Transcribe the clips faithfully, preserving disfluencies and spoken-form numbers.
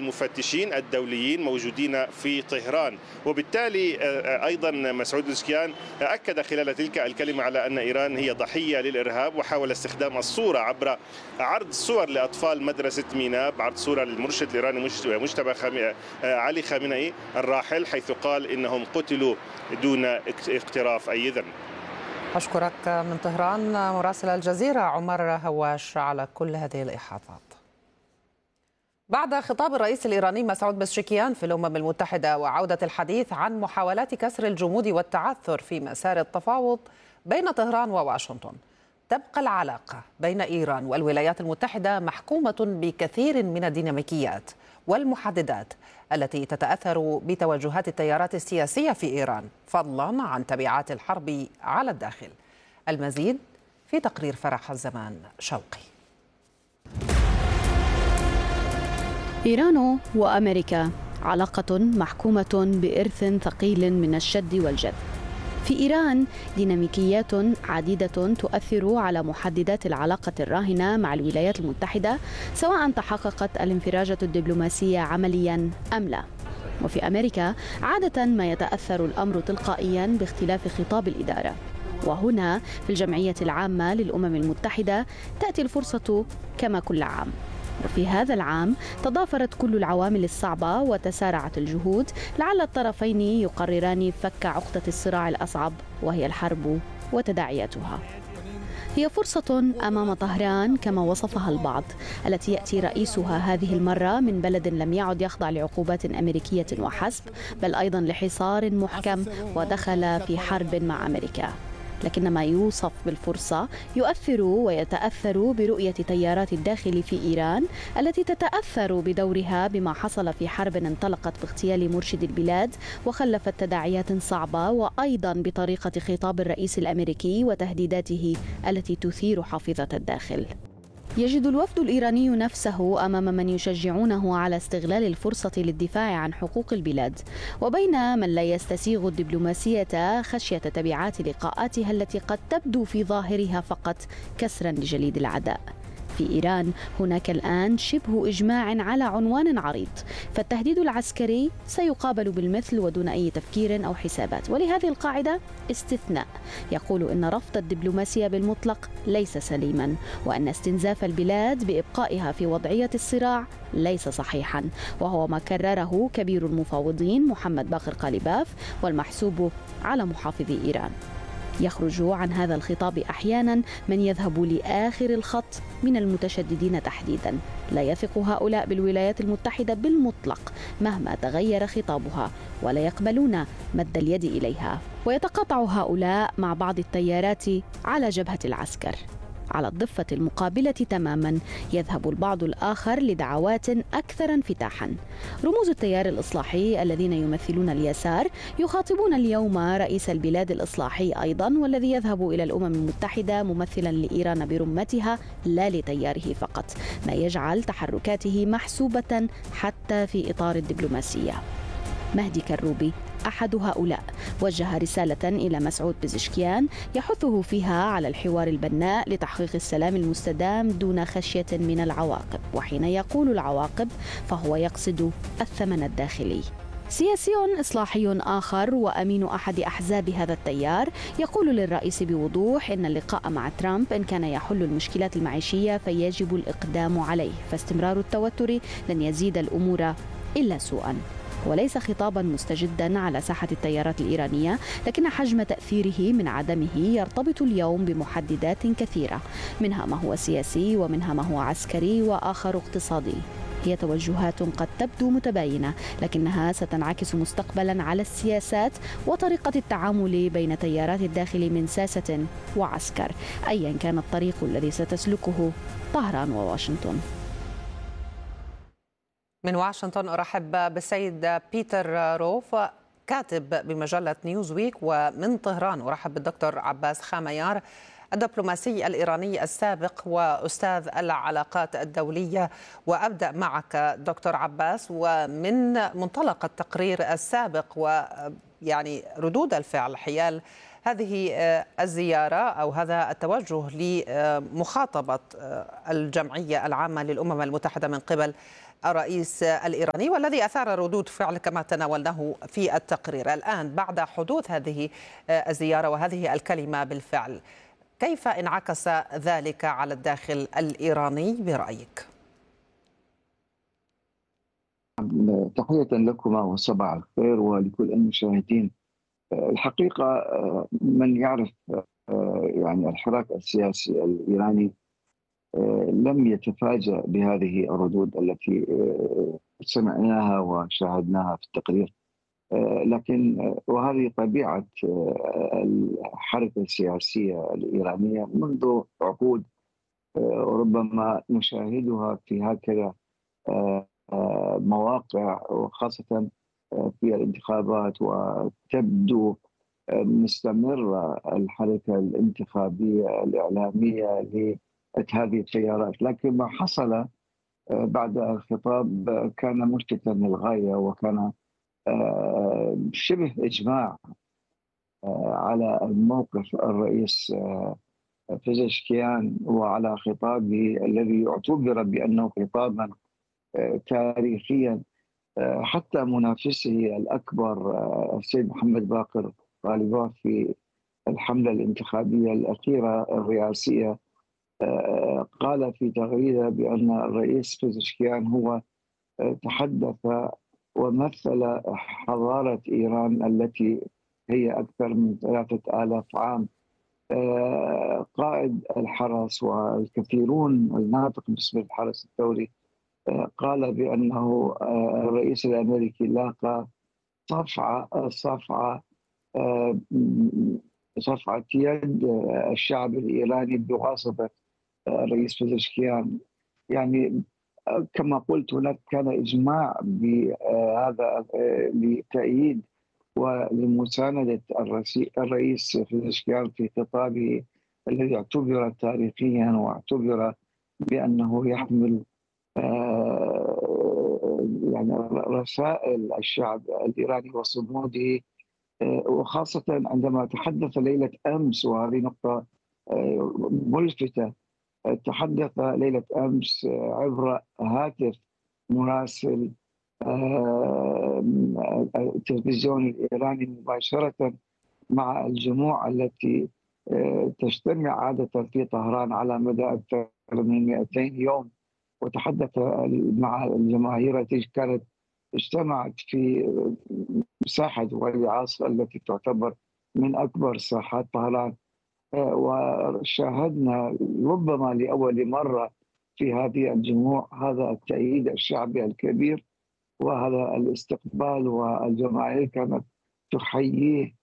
المفتشين الدوليين موجودين في طهران. وبالتالي أيضا مسعود بزشكيان أكد خلال تلك الكلمة على أن إيران هي ضحية للإرهاب، وحاول استخدام الصورة عبر عرض صور لأطفال مدرسة ميناب، عرض صورة للمرشد الإيراني مجتبى علي خامنئي الراحل، حيث قال إنهم قتلوا دون اقتراف أي ذنب. أشكرك من طهران مراسل الجزيرة عمر هواش على كل هذه الإحاطات. بعد خطاب الرئيس الإيراني مسعود بزشكيان في الأمم المتحدة وعودة الحديث عن محاولات كسر الجمود والتعثر في مسار التفاوض بين طهران وواشنطن، تبقى العلاقة بين إيران والولايات المتحدة محكومة بكثير من الديناميكيات والمحددات التي تتأثر بتوجهات التيارات السياسية في إيران، فضلا عن تبعات الحرب على الداخل. المزيد في تقرير فرح الزمان شوقي. إيران وأمريكا علاقة محكومة بإرث ثقيل من الشد والجذب. في إيران ديناميكيات عديدة تؤثر على محددات العلاقة الراهنة مع الولايات المتحدة، سواء تحققت الانفراجة الدبلوماسية عمليا أم لا. وفي أمريكا عادة ما يتأثر الأمر تلقائيا باختلاف خطاب الإدارة. وهنا في الجمعية العامة للأمم المتحدة تأتي الفرصة كما كل عام. وفي هذا العام تضافرت كل العوامل الصعبة وتسارعت الجهود لعل الطرفين يقرران فك عقدة الصراع الأصعب، وهي الحرب وتداعياتها. هي فرصة أمام طهران كما وصفها البعض، التي يأتي رئيسها هذه المرة من بلد لم يعد يخضع لعقوبات أمريكية وحسب، بل أيضا لحصار محكم ودخل في حرب مع أمريكا. لكن ما يوصف بالفرصة يؤثر ويتأثر برؤية تيارات الداخل في إيران، التي تتأثر بدورها بما حصل في حرب انطلقت باغتيال مرشد البلاد وخلفت تداعيات صعبة، وأيضا بطريقة خطاب الرئيس الأمريكي وتهديداته التي تثير حافظة الداخل. يجد الوفد الإيراني نفسه أمام من يشجعونه على استغلال الفرصة للدفاع عن حقوق البلاد، وبين من لا يستسيغ الدبلوماسية خشية تبعات لقاءاتها التي قد تبدو في ظاهرها فقط كسرا لجليد العداء. في إيران هناك الآن شبه إجماع على عنوان عريض، فالتهديد العسكري سيقابل بالمثل ودون أي تفكير أو حسابات. ولهذه القاعدة استثناء يقول إن رفض الدبلوماسية بالمطلق ليس سليما، وأن استنزاف البلاد بإبقائها في وضعية الصراع ليس صحيحا، وهو ما كرره كبير المفاوضين محمد باقر قالباف والمحسوب على محافظي إيران. يخرج عن هذا الخطاب أحيانا من يذهب لآخر الخط من المتشددين تحديدا. لا يثق هؤلاء بالولايات المتحدة بالمطلق مهما تغير خطابها، ولا يقبلون مد اليد إليها. ويتقاطع هؤلاء مع بعض التيارات على جبهة العسكر. على الضفة المقابلة تماما يذهب البعض الآخر لدعوات أكثر انفتاحا. رموز التيار الإصلاحي الذين يمثلون اليسار يخاطبون اليوم رئيس البلاد الإصلاحي أيضا، والذي يذهب إلى الأمم المتحدة ممثلا لإيران برمتها لا لتياره فقط، ما يجعل تحركاته محسوبة حتى في إطار الدبلوماسية. مهدي كروبي أحد هؤلاء وجه رسالة إلى مسعود بزشكيان يحثه فيها على الحوار البناء لتحقيق السلام المستدام دون خشية من العواقب، وحين يقول العواقب فهو يقصد الثمن الداخلي. سياسي إصلاحي آخر وأمين أحد أحزاب هذا التيار يقول للرئيس بوضوح إن اللقاء مع ترامب إن كان يحل المشكلات المعيشية فيجب الإقدام عليه، فاستمرار التوتر لن يزيد الأمور إلا سوءا. وليس خطابا مستجدا على ساحة التيارات الإيرانية، لكن حجم تأثيره من عدمه يرتبط اليوم بمحددات كثيرة، منها ما هو سياسي ومنها ما هو عسكري وآخر اقتصادي. هي توجهات قد تبدو متباينة، لكنها ستنعكس مستقبلا على السياسات وطريقة التعامل بين تيارات الداخل من ساسة وعسكر، أيا كان الطريق الذي ستسلكه طهران وواشنطن. من واشنطن أرحب بالسيد بيتر روف كاتب بمجلة نيوزويك، ومن طهران أرحب بالدكتور عباس خاميار الدبلوماسي الإيراني السابق وأستاذ العلاقات الدولية. وأبدأ معك دكتور عباس، ومن منطلق التقرير السابق ويعني ردود الفعل حيال هذه الزيارة أو هذا التوجه لمخاطبة الجمعية العامة للأمم المتحدة من قبل الرئيس الإيراني والذي أثار ردود فعل كما تناولناه في التقرير. الآن بعد حدوث هذه الزيارة وهذه الكلمة بالفعل، كيف انعكس ذلك على الداخل الإيراني برأيك؟ تحية لكما وصباح الخير ولكل المشاهدين. الحقيقة من يعرف يعني الحراك السياسي الإيراني لم يتفاجأ بهذه الردود التي سمعناها وشاهدناها في التقرير، لكن وهذه طبيعة الحركة السياسية الإيرانية منذ عقود، ربما نشاهدها في هكذا مواقع وخاصة في الانتخابات، وتبدو مستمرة الحركة الانتخابية الإعلامية لهذه التيارات. لكن ما حصل بعد الخطاب كان ملفتا للغاية، وكان شبه إجماع على موقف الرئيس بيزشكيان وعلى خطابه الذي يعتبر بأنه خطابا تاريخيا. حتى منافسه الأكبر السيد محمد باقر غالباف في الحملة الانتخابية الأخيرة الرئاسية قال في تغريدة بأن الرئيس بيزشكيان هو تحدث ومثل حضارة إيران التي هي أكثر من ثلاثة آلاف عام. قائد الحرس والكثيرون الناطق باسم الحرس الثوري قال بأنه الرئيس الأمريكي لاقى صفعة صفعة صفعة يد الشعب الإيراني بواسطة الرئيس بيزشكيان. يعني كما قلت هناك كان إجماع بهذا لتأييد ولمساندة الرئيس بيزشكيان في خطابه الذي اعتبر تاريخيا واعتبر بأنه يحمل يعني رسائل الشعب الإيراني وصموده، وخاصة عندما تحدث ليلة أمس، وهذه نقطة ملفتة، تحدث ليلة أمس عبر هاتف مراسل التلفزيون الإيراني مباشرة مع الجموع التي تجتمع عادة في طهران على مدى أكثر من مئتين يوم، وتحدث مع الجماهير التي كانت اجتمعت في ساحة ولي عصر التي تعتبر من أكبر ساحات طهران. وشاهدنا ربما لأول مرة في هذه الجموع هذا التأييد الشعبي الكبير وهذا الاستقبال، والجماهير كانت تحييه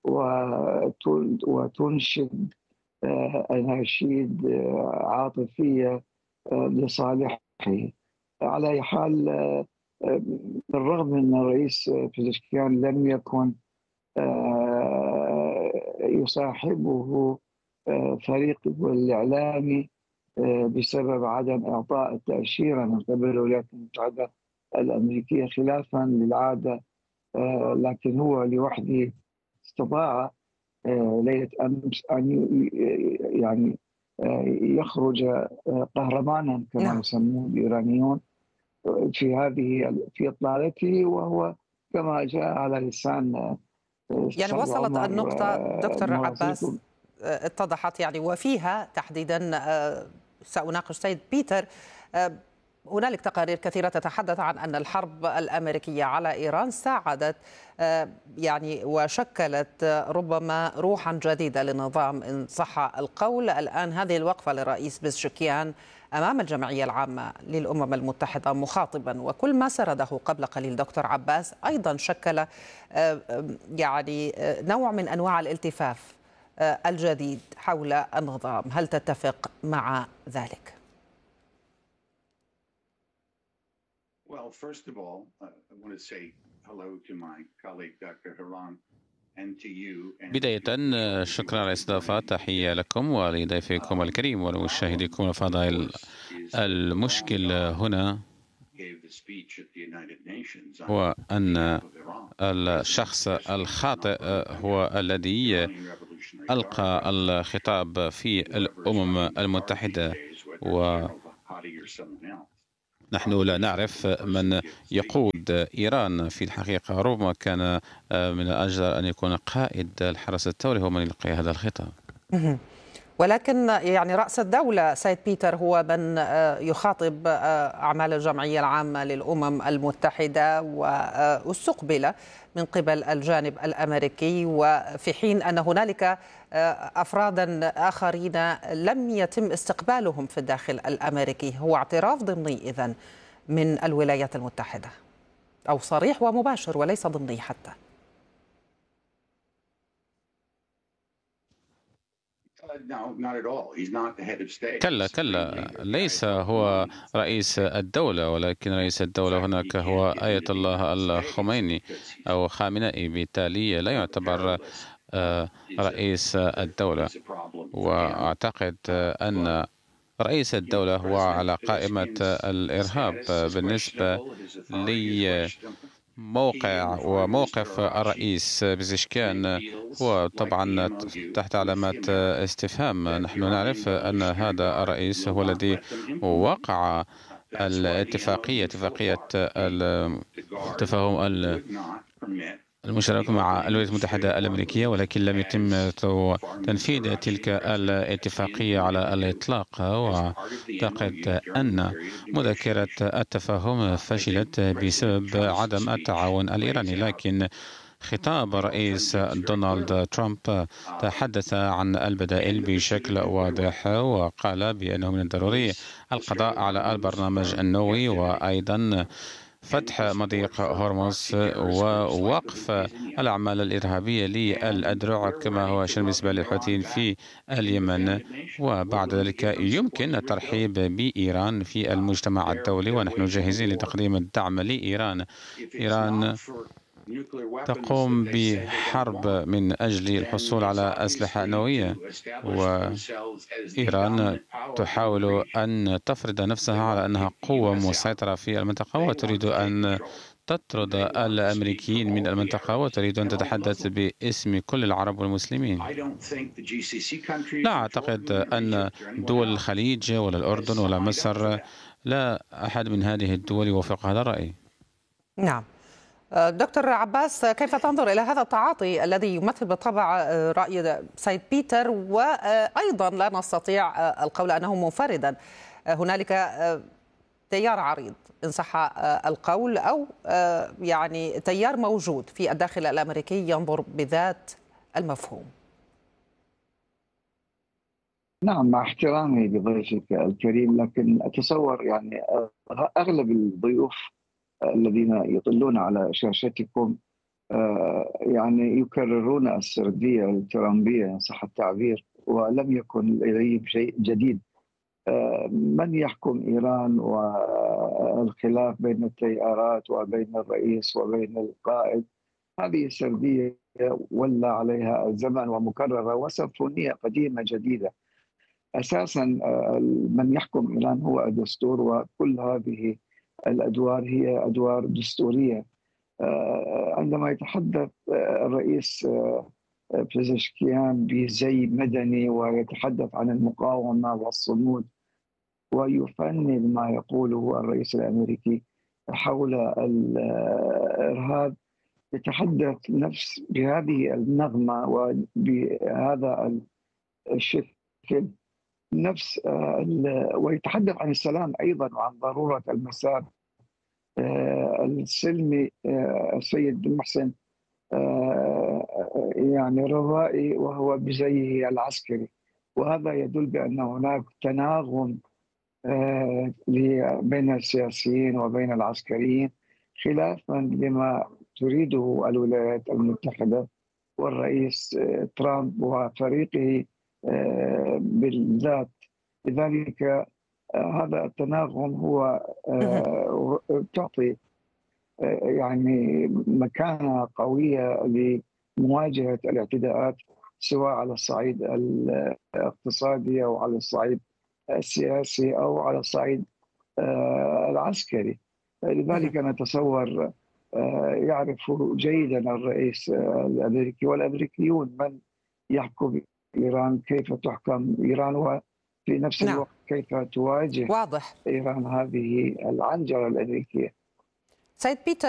وتنشد أناشيد عاطفية لصالحه. على أي حال، بالرغم من الرئيس بيزشكيان لم يكن يصاحبه فريقه الإعلامي بسبب عدم إعطاء التأشيرة من قبل الولايات المتحدة الأمريكية خلافا للعادة، لكن هو لوحده استطاع ليلة أمس أن يعني يخرج قهرمانا كما يسمون الإيرانيون في هذه في إطلالته، وهو كما جاء على لسان يعني وصلت النقطة دكتور عباس اتضحت يعني، وفيها تحديدا سأناقش سيد بيتر. هنالك تقارير كثيرة تتحدث عن أن الحرب الأمريكية على إيران ساعدت يعني وشكلت ربما روحا جديدة للنظام إن صح القول. الآن هذه الوقفة للرئيس بيزشكيان أمام الجمعية العامة للأمم المتحدة مخاطبا، وكل ما سرده قبل قليل دكتور عباس أيضا شكل يعني نوع من أنواع الالتفاف الجديد حول النظام. هل تتفق مع ذلك؟ Well, first of all, I want to say hello to my colleague Doctor Haran and to you. بداية شكرا على الاستضافة، تحية لكم ولضيفكم الكريم ولمشاهديكم الفضائل. المشكل هنا هو أن الشخص الخاطئ هو الذي ألقى الخطاب في الأمم المتحدة، و نحن لا نعرف من يقود إيران في الحقيقة. ربما كان من الأجدر أن يكون قائد الحرس الثوري هو من يلقي هذا الخطاب. ولكن يعني رأس الدولة سيد بيتر هو من يخاطب أعمال الجمعية العامة للأمم المتحدة واستقبل من قبل الجانب الأمريكي، وفي حين أن هنالك أفرادا آخرين لم يتم استقبالهم في الداخل الأمريكي. هو اعتراف ضمني إذن من الولايات المتحدة، أو صريح ومباشر وليس ضمني حتى. كلا كلا ليس هو رئيس الدولة، ولكن رئيس الدولة هناك هو آية الله الخميني أو خامنئي، بالتالي لا يعتبر رئيس الدولة. وأعتقد أن رئيس الدولة هو على قائمة الإرهاب. بالنسبة لي موقع وموقف الرئيس بزشكيان هو طبعا تحت علامات استفهام. نحن نعرف أن هذا الرئيس هو الذي وقع الاتفاقية اتفاقية التفاهم المشترك مع الولايات المتحدة الأمريكية، ولكن لم يتم تنفيذ تلك الاتفاقية على الإطلاق. وأعتقد أن مذكرة التفاهم فشلت بسبب عدم التعاون الإيراني. لكن خطاب الرئيس دونالد ترامب تحدث عن البدائل بشكل واضح، وقال بأنه من الضروري القضاء على البرنامج النووي، وأيضا فتح مضيق هرمز، ووقف الأعمال الإرهابية للأذرع كما هو شأن بالنسبة للحوثيين في اليمن. وبعد ذلك يمكن الترحيب بإيران في المجتمع الدولي، ونحن جاهزين لتقديم الدعم لإيران. إيران تقوم بحرب من أجل الحصول على أسلحة نووية، وإيران تحاول أن تفرض نفسها على أنها قوة مسيطرة في المنطقة، وتريد أن تطرد الأمريكيين من المنطقة، وتريد أن تتحدث باسم كل العرب والمسلمين. لا أعتقد أن دول الخليج ولا الأردن ولا مصر، لا أحد من هذه الدول يوافق هذا الرأي. نعم. دكتور عباس، كيف تنظر إلى هذا التعاطي الذي يمثل بالطبع رأي سيد بيتر، وأيضا لا نستطيع القول أنه منفردا؟ هنالك تيار عريض إن صح القول، أو يعني تيار موجود في الداخل الأمريكي ينظر بذات المفهوم. نعم، مع احترامي لضيفك الكريم، لكن أتصور يعني أغلب الضيوف الذين يطلون على شاشتكم يعني يكررون السردية الترامبية إن صح التعبير، ولم يكن لديهم شيء جديد. من يحكم إيران والخلاف بين التيارات وبين الرئيس وبين القائد، هذه سردية ولى عليها الزمن ومكررة وسيمفونية قديمة جديدة. أساسا من يحكم إيران هو الدستور، وكل هذه الأدوار هي أدوار دستورية. عندما يتحدث الرئيس بزشكيان بزي مدني ويتحدث عن المقاومة والصمود ويفند ما يقوله الرئيس الأمريكي حول الإرهاب، يتحدث نفس بهذه النغمة وبهذا الشكل نفس، ويتحدث عن السلام أيضا وعن ضرورة المسار السلمي. السيد محسن يعني روائي وهو بزيه العسكري، وهذا يدل بأن هناك تناغم بين السياسيين وبين العسكريين، خلافا لما تريده الولايات المتحدة والرئيس ترامب وفريقه بالذات. لذلك هذا التناغم هو تعطي يعني مكانة قوية لمواجهة الاعتداءات، سواء على الصعيد الاقتصادي أو على الصعيد السياسي أو على الصعيد العسكري. لذلك نتصور يعرف جيدا الرئيس الأمريكي والأمريكيون من يحكم إيران، كيف تحكم إيران، وفي نفس الوقت كيف تواجه واضح إيران هذه العنجرة الأمريكية. سيد بيتر،